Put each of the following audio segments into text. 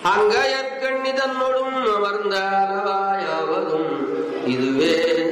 அங்கயற்கண்ணி தன்னோடும் அமர்ந்தாலவாயாவதும் இதுவே.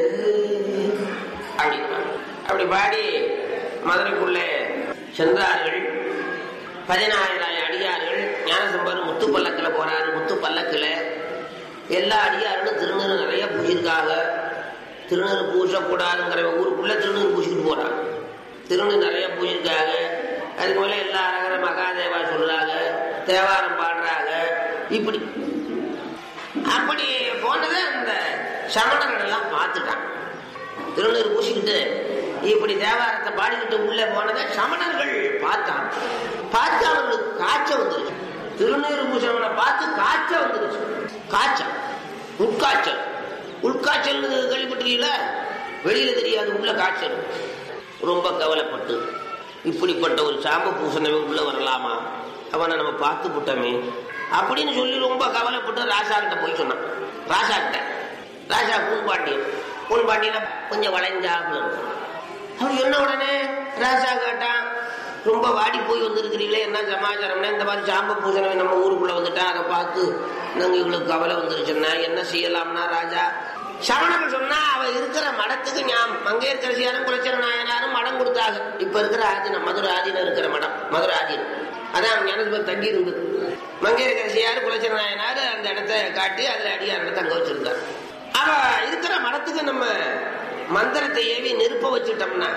அப்படி பாடி மதுரைக்குள்ளே சென்றார்கள். 16,000 அடியார்கள். ஞானசம்பந்தர் முத்து பல்லக்கில் போறாரு. முத்து பல்லக்கில் எல்லா அடியார்களும் திருநீறு நிறைய பூசிருக்காங்க. திருநீறு பூசக்கூடாதுங்கிற ஊருக்குள்ள திருநீறு பூசிட்டு போறாங்க. திருநீறு நிறைய பூசிருக்காங்க. அதுக்கு மேல எல்லா அரகர மகாதேவா சொல்றாங்க, தேவாரம் பாடுறாங்க. இப்படி அப்படி போனதை அந்த சமணர்கள் எல்லாம் பார்த்துட்டாங்க. திருநீறு பூசிக்கிட்டு இப்படி தேவாரத்தை பாடிக்கிட்டு உள்ள போனதை சமணர்கள் பார்த்தாங்க. பார்த்து அவங்களுக்கு காய்ச்சல் வந்துருச்சு. திருநீறு பூசவனை பார்த்து காய்ச்சல் வந்துருச்சு. காய்ச்சல், உட்காய்ச்சல். உள்காய்ச்சல் கேள்விப்பட்டீங்களா? வெளியில தெரியாது, உள்ள காய்ச்சல். ரொம்ப கவலைப்பட்டு இப்படிப்பட்ட ஒரு சாம்ப பூசணவே உள்ள வரலாமா, அவனை நம்ம பார்த்து விட்டோமே அப்படின்னு சொல்லி ரொம்ப கவலைப்பட்டு ராசா கிட்ட போய் சொன்னான். ராசா கிட்ட, ராசா பூன்பாண்டியன கொஞ்சம் வளைஞ்சாப்புல இருக்கும். அவர் என்ன உடனே ராசா கேட்டான், ரொம்ப வாடி போய் வந்திருக்கிறீங்களே, என்ன சமாச்சாரம்னா இந்த மாதிரி சாம்ப பூசணவை நம்ம ஊருக்குள்ள வந்துட்டா, அதை பார்த்து நாங்க இவங்களுக்கு கவலை வந்துருச்சுன்னா என்ன செய்யலாம்னா, ராஜா சமணர்கள் சொன்னா அவ இருக்கிற மடத்துக்கு மங்கையர்கரசியாரும் குலச்சர நாயனாரும் மடம் கொடுத்தாங்க. இப்ப இருக்கிற ஆதீனம், மதுரை ஆதீனம் இருக்கிற மடம், மதுரை ஆதீனம் அதான் ஞானசம்பந்தர் தங்கி இருந்தது. மங்கையர்கரசியார் குலச்சர நாயனார் அந்த இடத்தை காட்டி அதுல அடியார் தங்க வச்சிருந்தார். அவ இருக்கிற மடத்துக்கு நம்ம மந்திரத்தை ஏவி நெருப்ப வச்சுட்டோம்னா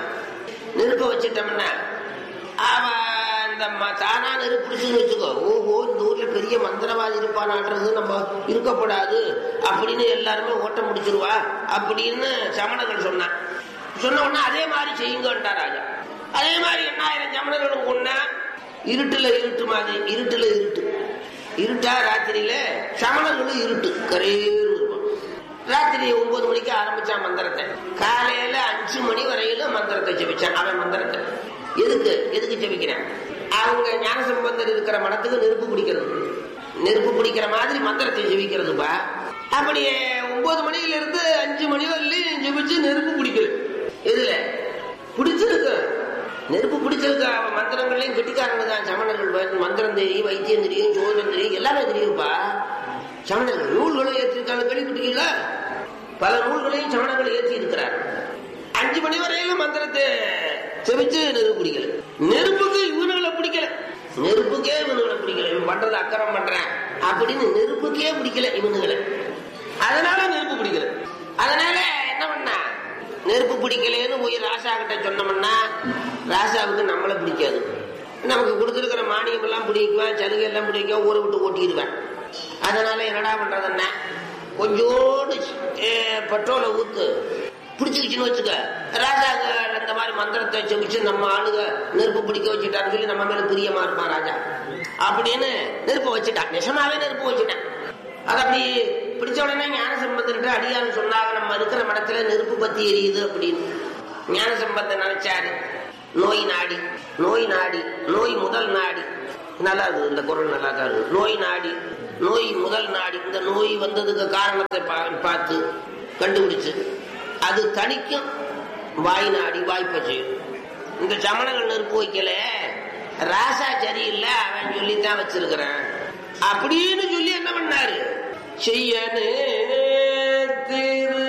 அவ இந்த தானா நெருப்பிடிச்சுன்னு வச்சுக்கோ, ஓஹோ இந்த ஊர்ல பெரிய மந்திரவாதி இருப்பானான்றது நம்ம இருக்கப்படாது அப்படின்னு எல்லாருமே ஓட்ட முடிச்சிருவா அப்படின்னு சமணர்கள் சொன்ன உடனே அதே மாதிரி செய்யுங்கட்டா ராஜா. அதே மாதிரி 8000 சமணர்களும் கொண்டா. இருட்டு மாதிரி, இருட்டா ராத்திரியில சமணர்களும் இருட்டு கரையேறு இருக்கும். ராத்திரி 9 மணிக்கு ஆரம்பிச்சான் மந்திரத்தை. காலையில 5 மணி வரையிலும் மந்திரத்தை ஜெபிச்சான். அவன் மந்திரத்தை எதுக்கு ஜெபிக்கிறான்? அவங்க ஞானசம்பந்தர் இருக்கிற மடத்துக்கு நெருப்பு பிடிக்கிற மாதிரி மந்திரத்தை ஜெபிக்கிறதுப்பா. அப்படியே 9 மணியில இருந்து 5 மணி வரையிலும் ஜெபிச்சு நெருப்பு பிடிக்கிறது. இதுல பிடிச்சிருக்கு, நெருப்பு பிடிச்சிருக்கு. அவன் மந்திரங்களையும் கெட்டிக்காரங்க தான் சமணர்கள். மந்திரம் தெரியும், வைத்தியம் தெரியும், ஜோதிடம் தெரியும், எல்லாமே தெரியும்ப்பா. சமணர்கள் நூல்களை ஏற்றிருக்காங்க, கேள்விப்பட்டீங்களா? பல நூல்களையும் சமணர்கள் ஏற்றி இருக்கிறார். 5 மணி வரையிலும் மந்திரத்தை செவிச்சு நெருப்பு பிடிக்கல. நெருப்புக்கே இவனுங்களை பிடிக்கல. இவன் பண்றது அக்கறம் பண்றேன் அப்படின்னு நெருப்புக்கே பிடிக்கல இவனுங்களை. அதனால நெருப்பு பிடிக்கல. அதனால என்ன பண்ணா, நெருப்பு பிடிக்கலன்னு போய் ராசா கிட்ட சொன்னோம்னா ராசாவுக்கு நம்மளை பிடிக்காது. நமக்கு கொடுத்துருக்கிற மானியம் எல்லாம் பிடிக்குவேன், சலுகை எல்லாம் பிடிக்கும், ஊரை விட்டு ஓட்டிடுவேன். அதனால என்னடா பண்றதுன்னா, கொஞ்சோடு பெட்ரோலை ஊத்து பிடிச்சிக்கிச்சுன்னு வச்சுக்க, ராஜா அந்த மாதிரி மந்திரத்தை செவிச்சு நம்ம ஆளுக நெருப்பு பிடிக்க வச்சுட்டான்னு சொல்லி நம்ம மேல பிரியமா இருப்பான் ராஜா அப்படின்னு நெருப்பு வச்சுட்டான். நிஜமாவே நெருப்பு வச்சுட்டான். அது அப்படி பிடிச்ச உடனே ஞானசம்பந்தர்கிட்ட அடியான்னு சொன்னாங்க, நம்ம இருக்கிற மடத்துல நெருப்பு பத்தி எரியுது அப்படின்னு. ஞானசம்பந்தர் நினைச்சாரு, நோய் முதல் நாடி. நல்லா இருக்குது இந்த குரல், நல்லா தான் இருக்கு. நோய் முதல் நாடி. இந்த நோய் வந்ததுக்கு காரணத்தை பார்த்து கண்டுபிடிச்சு அது தணிக்கும் வாய் நாடி, வாய்ப்பச்சு. இந்த சமணங்கள் நெருப்பு வைக்கல, ராசா சரியில்லை அவன் சொல்லித்தான் வச்சிருக்கிறான் அப்படின்னு சொல்லி என்ன பண்ணாரு, செய்யனே திரு